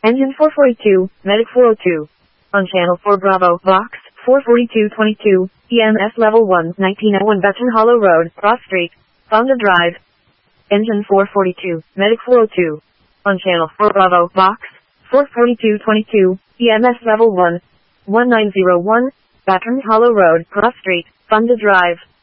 Engine 442, Medic 402. On channel 4 Bravo, Vox, 44222, EMS level 1, 1901 Veteran Hollow Road, Cross Street, Fonda Drive. Engine 442, Medic 402. On channel 4 Bravo, Vox, 44222, EMS level 1, 1901, Veteran Hollow Road, Cross Street, Fonda Drive.